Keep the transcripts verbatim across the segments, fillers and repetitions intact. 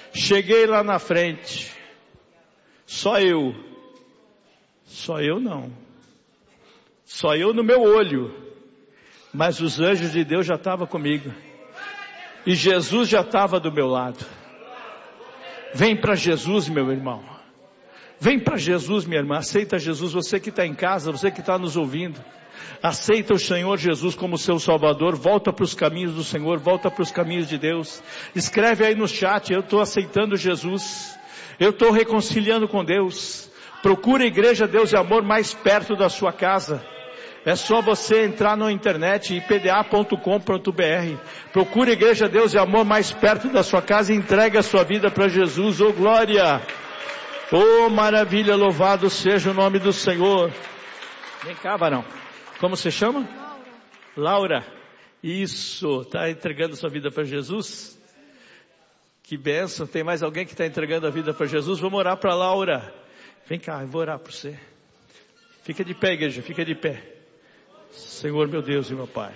Cheguei lá na frente. Só eu. Só eu não. Só eu no meu olho. Mas os anjos de Deus já estavam comigo. E Jesus já estava do meu lado. Vem para Jesus, meu irmão. Vem para Jesus, minha irmã. Aceita Jesus. Você que está em casa, você que está nos ouvindo. Aceita o Senhor Jesus como seu Salvador. Volta para os caminhos do Senhor. Volta para os caminhos de Deus. Escreve aí no chat: eu estou aceitando Jesus. Eu estou reconciliando com Deus. Procura a Igreja Deus e Amor mais perto da sua casa. É só você entrar na internet, i p d a ponto com ponto b r. Procure a Igreja Deus e Amor mais perto da sua casa e entregue a sua vida para Jesus. Oh glória! Oh maravilha! Louvado seja o nome do Senhor. Vem cá, varão. Como você chama? Laura. Laura. Isso. Está entregando a sua vida para Jesus? Que bênção. Tem mais alguém que está entregando a vida para Jesus? Vamos orar para Laura. Vem cá, eu vou orar para você. Fica de pé, igreja. Fica de pé. Senhor meu Deus e meu Pai.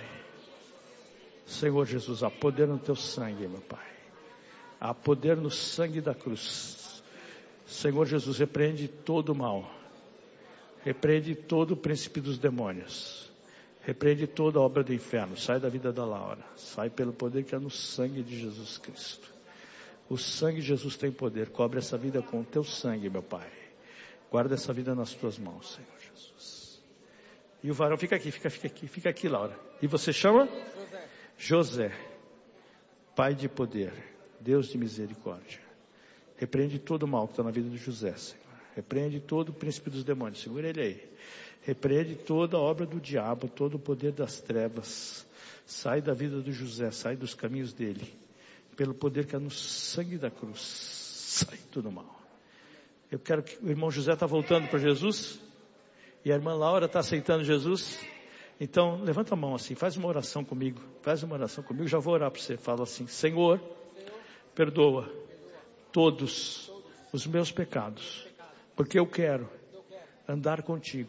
Senhor Jesus, há poder no teu sangue, meu Pai. Há poder no sangue da cruz. Senhor Jesus, repreende todo o mal. Repreende todo o príncipe dos demônios. Repreende toda a obra do inferno. Sai da vida da Laura. Sai pelo poder que há no sangue de Jesus Cristo. O sangue de Jesus tem poder. Cobre essa vida com o teu sangue, meu Pai. Guarda essa vida nas tuas mãos, Senhor Jesus. E o varão, fica aqui, fica, fica aqui, fica aqui, Laura. E você chama? José. José. Pai de poder. Deus de misericórdia. Repreende todo o mal que está na vida de José, Senhor. Repreende todo o príncipe dos demônios. Segura ele aí. Repreende toda a obra do diabo, todo o poder das trevas. Sai da vida do José, sai dos caminhos dele. Pelo poder que há no sangue da cruz. Sai todo o mal. Eu quero que o irmão José está voltando para Jesus. E a irmã Laura está aceitando Jesus. Então, levanta a mão assim, faz uma oração comigo. Faz uma oração comigo, já vou orar para você. Fala assim: Senhor, perdoa todos os meus pecados, porque eu quero andar contigo.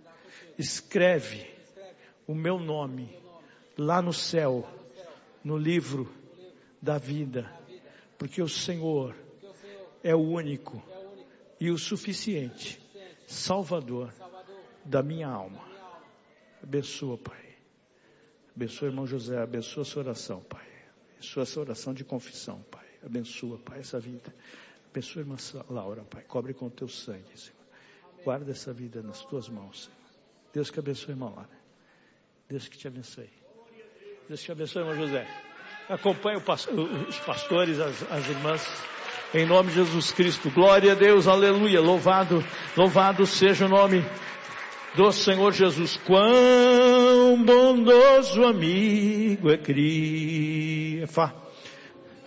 Escreve o meu nome lá no céu, no livro da vida, porque o Senhor é o único e o suficiente Salvador da minha alma. Abençoa, Pai. Abençoa o irmão José. Abençoa a sua oração, Pai. Abençoa essa oração de confissão, Pai. Abençoa, Pai, essa vida. Abençoa a irmã Laura, Pai. Cobre com o teu sangue, Senhor. Guarda essa vida nas tuas mãos, Senhor. Deus que abençoe a irmã Laura. Deus que te abençoe. Deus que te abençoe, irmão José. Acompanhe os pastores, as, as irmãs. Em nome de Jesus Cristo. Glória a Deus. Aleluia. Louvado, louvado seja o nome do Senhor Jesus. Quão bondoso amigo é Cristo.